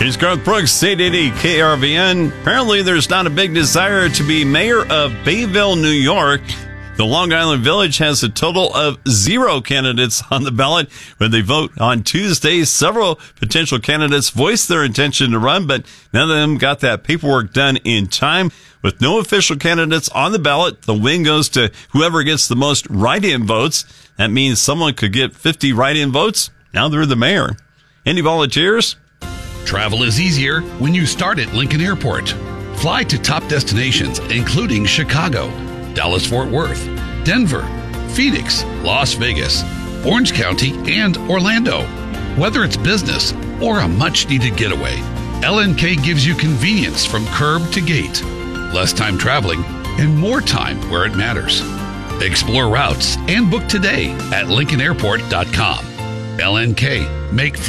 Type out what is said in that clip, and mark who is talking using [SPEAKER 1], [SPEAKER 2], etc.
[SPEAKER 1] Here's Garth Brooks, 880 KRVN. Apparently, there's not a big desire to be mayor of Bayville, New York. The Long Island Village has a total of 0 candidates on the ballot. When they vote on Tuesday, several potential candidates voiced their intention to run, but none of them got that paperwork done in time. With no official candidates on the ballot, the win goes to whoever gets the most write-in votes. That means someone could get 50 write-in votes. Now they're the mayor. Any volunteers?
[SPEAKER 2] Travel is easier when you start at Lincoln Airport. Fly to top destinations, including Chicago, Dallas-Fort Worth, Denver, Phoenix, Las Vegas, Orange County, and Orlando. Whether it's business or a much-needed getaway, LNK gives you convenience from curb to gate, less time traveling, and more time where it matters. Explore routes and book today at LincolnAirport.com. LNK, make